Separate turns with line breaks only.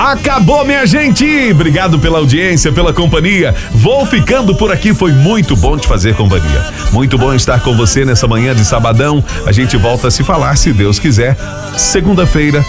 Acabou, minha gente! Obrigado pela audiência, pela companhia. Vou ficando por aqui, foi muito bom te fazer companhia. Muito bom estar com você nessa manhã de sabadão. A gente volta a se falar, se Deus quiser, segunda-feira,